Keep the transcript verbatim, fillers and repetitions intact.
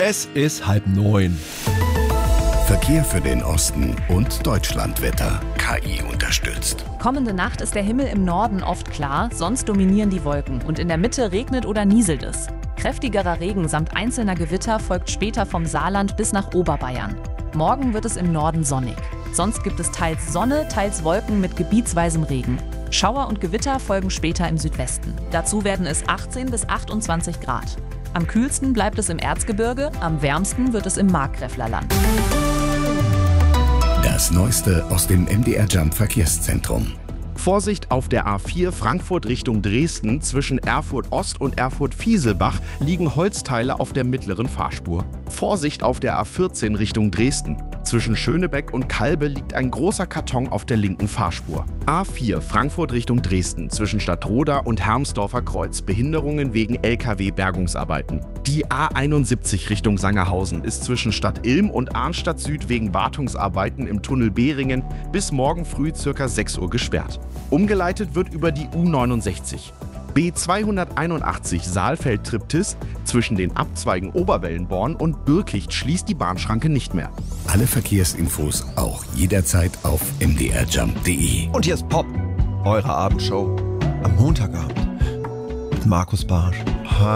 Es ist halb neun. Verkehr für den Osten und Deutschlandwetter. K I unterstützt. Kommende Nacht ist der Himmel im Norden oft klar, sonst dominieren die Wolken und in der Mitte regnet oder nieselt es. Kräftigerer Regen samt einzelner Gewitter folgt später vom Saarland bis nach Oberbayern. Morgen wird es im Norden sonnig. Sonst gibt es teils Sonne, teils Wolken mit gebietsweisem Regen. Schauer und Gewitter folgen später im Südwesten. Dazu werden es achtzehn bis achtundzwanzig Grad. Am kühlsten bleibt es im Erzgebirge, am wärmsten wird es im Markgräflerland. Das Neueste aus dem M D R Jump Verkehrszentrum. Vorsicht auf der A vier Frankfurt Richtung Dresden. Zwischen Erfurt Ost und Erfurt Fieselbach liegen Holzteile auf der mittleren Fahrspur. Vorsicht auf der A vierzehn Richtung Dresden. Zwischen Schönebeck und Kalbe liegt ein großer Karton auf der linken Fahrspur. A vier Frankfurt Richtung Dresden. Zwischen Stadtroda und Hermsdorfer Kreuz. Behinderungen wegen L K W-Bergungsarbeiten. Die A einundsiebzig Richtung Sangerhausen ist zwischen Stadt Ilm und Arnstadt Süd wegen Wartungsarbeiten im Tunnel Behringen bis morgen früh ca. sechs Uhr gesperrt. Umgeleitet wird über die U neunundsechzig. B zweihunderteinundachtzig Saalfeld-Triptis zwischen den Abzweigen Oberwellenborn und Birkicht schließt die Bahnschranke nicht mehr. Alle Verkehrsinfos auch jederzeit auf m d r jump punkt d e. Und hier ist Pop, eure Abendshow am Montagabend mit Markus Barsch.